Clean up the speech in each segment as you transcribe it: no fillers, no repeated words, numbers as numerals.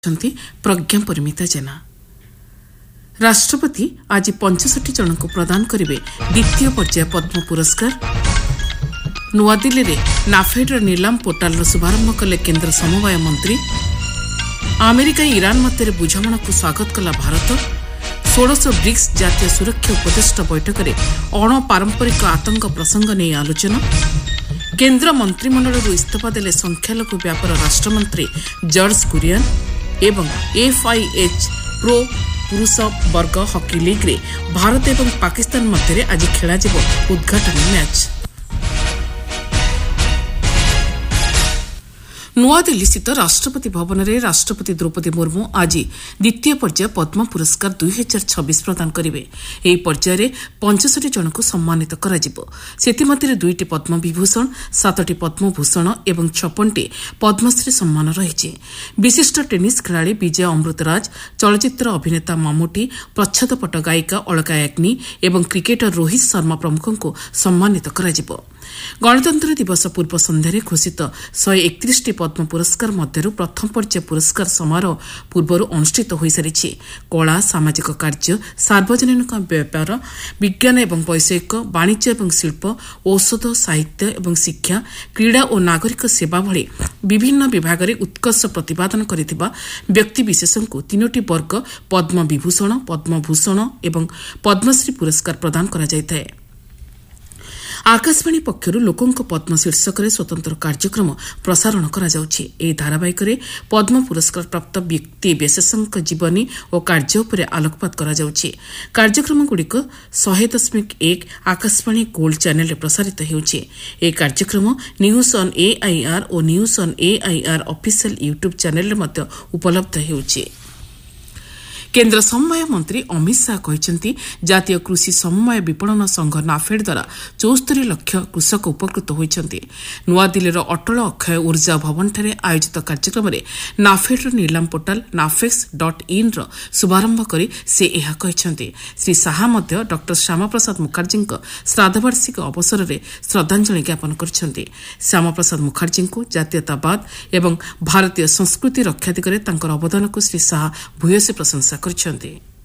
प्रज्ञा परिमिता जेना। राष्ट्रपति आज 65 जन को प्रदान करेंगे द्वितीय पर्याय पद्म पुरस्कार। नुआदिल्ली रे नाफेड नीलाम पोर्टाल शुभारंभ कले केंद्र समवाय मंत्री। अमेरिका ईरान मध्य बुझामणा को स्वागत कला भारत। 16 ब्रिक्स जातीय सुरक्षा उपदेष्टा बैठक में अणपारंपरिक आतंक प्रसंग नहीं आलोचना। केंद्र मंत्रिमंडल इस्तीफा देले संख्यालघु व्यापार राष्ट्रमंत्री जॉर्ज कुरियन एवं FIH प्रो पुरुष वर्ग हॉकी लीग रे भारत एवं पाकिस्तान मध्य आज खेल उद्घाटनी मैच। नुआदिल्ली स्थित राष्ट्रपति भवन में राष्ट्रपति द्रौपदी मुर्मू आज द्वितीय पर्याय पद्म पुरस्कार 2026 प्रदान करेंगे। यह पर्यायर 65 जन को सम्मानित कर दुईटी पद्म विभूषण 7टी पद्मभूषण और 56टी पद्मश्री सम्मान रही। विशिष्ट टेनिस खेलाड़ी विजय अमृतराज, चलचित्र अभिनेता मामूटी, प्रच्छदपट गायिका अलका याग्निक और क्रिकेटर रोहित शर्मा प्रमुखों को सम्मानित कर गणतंत्र दिवस पूर्व संध्यारे घोषित 131टी पद्म पुरस्कार मध्यरु प्रथम पर्याय पुरस्कार समारोह पूर्व अनुष्ठित हो सारी। कला, सामाजिक कार्य, सार्वजनिक व्यापार, विज्ञान एवं वैषयिक, वाणिज्य एवं शिल्प, औषध, साहित्य एवं शिक्षा, क्रीड़ा और नागरिक सेवा भली विभिन्न विभाग में उत्कर्ष प्रतिपादन करथिबा व्यक्तिविशेषଙ୍କୁ 3टी वर्ग पद्म विभूषण, पद्मभूषण और पद्मश्री पुरस्कार प्रदान करा जायଥାଏ। आकाशवाणी पक्षर लोकों पद्म शीर्षक स्वतंत्र कार्यक्रम प्रसारण करा जाउछि। एही धारावाहिक रे पद्म पुरस्कार प्राप्त व्यक्ति विशेषज्ञ जीवनी और कार्य उपर आलोकपात करा जाउछि। कार्यक्रम गुड़िक 100.1 आकाशवाणी गोल्ड चैनल रे प्रसारित हेउछि। ए कार्यक्रम न्यूज ऑन AIR और news on AIR official YouTube channel रे मध्य उपलब्ध हेउछि। केंद्र समवाय मंत्री अमित शाह कहते जातीय कृषि समवाय विपणन संघ नाफेड द्वारा 74 लाख कृषक उपकृत होती। नुआदिल्लीर अटल अक्षय ऊर्जा भवन ठारे आयोजित कार्यक्रम में नाफेड नीलाम पोर्टाल nafex.in शुभारंभ कर से यह कहते। श्री शाह मध्य डॉ श्यामा प्रसाद मुखर्जी श्राद्धवार्षिक अवसर में श्रद्धांजलि ज्ञापन करछन्ति। श्यामा प्रसाद मुखर्जी को जातीयतावाद एवं भारतीय संस्कृति रक्षा दिगरे तांकर अवदान को श्री शाह भूयसी प्रशंसा करछन्ति।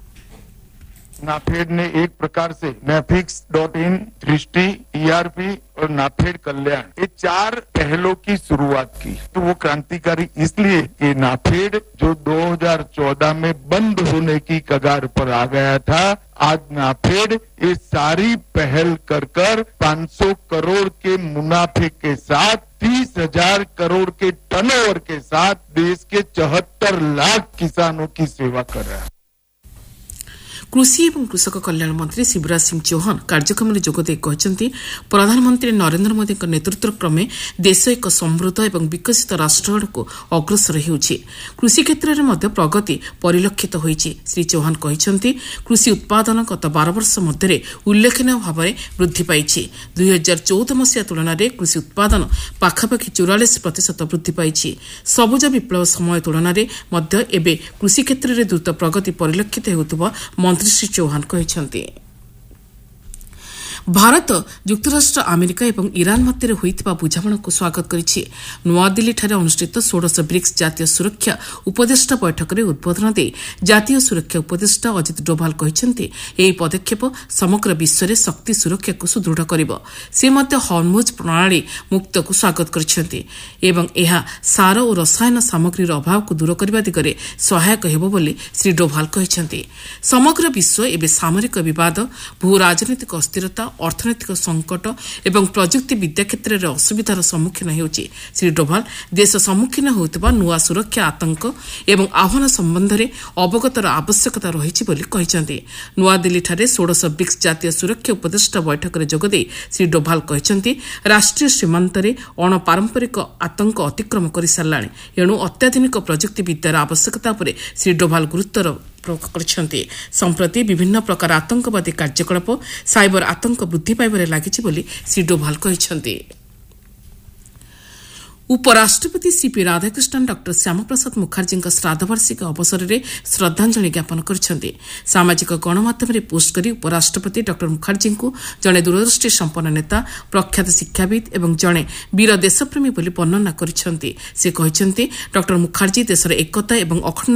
नाफेड ने एक प्रकार से nafex.in, दृष्टि, ERP और नाफेड कल्याण ये 4 पहलों की शुरुआत की। तो वो क्रांतिकारी इसलिए कि नाफेड जो 2014 में बंद होने की कगार पर आ गया था, आज नाफेड ये सारी पहल कर 500 करोड़ के मुनाफे के साथ 30,000 करोड़ के टर्नओवर के साथ देश के 74 लाख किसानों की सेवा कर रहा है। कृषि एवं कृषक कल्याण मंत्री शिवराज सिंह चौहान कार्यक्रम में जोगदे कहते प्रधानमंत्री नरेंद्र मोदी नेतृत्व क्रमे देश एक समृद्ध एवं विकसित राष्ट्र को अग्रसर होउछि। कृषि क्षेत्र में प्रगति परिलक्षित होइछि। श्री चौहान कहते कृषि उत्पादन गत 12 वर्ष मध्य उल्लेखनीय भाव में वृद्धि पाइछि। 2014 मसीहा तुलन में कृषि उत्पादन पाखापाखि 44% वृद्धि पाइछि। सबुज विप्लव समय तुलन में एबे कृषि क्षेत्र में द्रुत प्रगति परिलक्षित होउतबा मंत्री श्री चौहान कहते। भारत युक्तराष्ट्र अमेरिका और ईरान मध्य होइतिबा बुझामणा को स्वागत करिछि। नुआदिल्ली ठारे अनुष्ठित 16 ब्रिक्स जातीय सुरक्षा उपदेष्टा बैठक में उद्बोधन दे जातीय सुरक्षा उपदेष्टा अजित डोभाल कहते यह पदक्षेप समग्र विश्व में शक्ति सुरक्षा को सुदृढ़ करिबो। से मध्य हॉर्मुज प्रणाली मुक्त को स्वागत करछन्ति एवं यह सार और रसायन सामग्री अभाव को दूर करबा दिगरे सहायक हेबो बोली श्री डोभाल कहते। समग्र विश्व एवं सामरिक विवाद, भू राजनीतिक अस्थिरता, अर्थनैतिक संकट एवं प्रजुक्ति विद्या क्षेत्र में असुविधार सम्मुखीन होउछि। श्री डोभाल देश सम्मुखीन होउतबा नुआ सुरक्षा आतंक एवं आह्वान संबंध में अवगतर आवश्यकता रहिछि बोली कहिसंति। नुआदिल्ली ठारे 16 ब्रिक्स जातीय सुरक्षा उपदेष्टा बैठक में जोगदे श्री डोभाल कहते राष्ट्रीय सीमांत में अणपारंपरिक आतंक अतिक्रम कर सारलाଣି। एणु अत्याधुनिक प्रजुक्ति विद्यार आवश्यकता पर श्री डोभाल गुरुत्व संप्रति विभिन्न प्रकार आतंकवादी कार्यकलाप साइबर आतंक वृद्धि पाइबारे लागिछि बोली श्री डोभाल कहते। ଉପରାଷ୍ଟ୍ରପତି ସିପି ରାଧାକୃଷ୍ଣନ୍ ଡକ୍ଟର ଶ୍ୟାମାପ୍ରସାଦ ମୁଖାର୍ଜୀଙ୍କ ଶ୍ରାଦ୍ଧବାର୍ଷିକୀ ଅବସରରେ ଶ୍ରଦ୍ଧାଞ୍ଜଳି ଜ୍ଞାପନ କରିଛନ୍ତି। ସାମାଜିକ ଗଣମାଧ୍ୟମରେ ପୋଷ୍ଟ କରି ଉପରାଷ୍ଟ୍ରପତି ଡକ୍ଟର ମୁଖାର୍ଜୀଙ୍କୁ ଜଣେ ଦୂରଦୃଷ୍ଟି ସମ୍ପନ୍ନ ନେତା, ପ୍ରଖ୍ୟାତ ଶିକ୍ଷାବିତ୍ ଏବଂ ଜଣେ ବୀର ଦେଶପ୍ରେମୀ ବୋଲି ବର୍ଣ୍ଣନା କରିଛନ୍ତି। ସେ କହିଛନ୍ତି ଡକ୍ଟର ମୁଖାର୍ଜୀ ଦେଶର ଏକତା ଏବଂ ଅଖଣ୍ଡ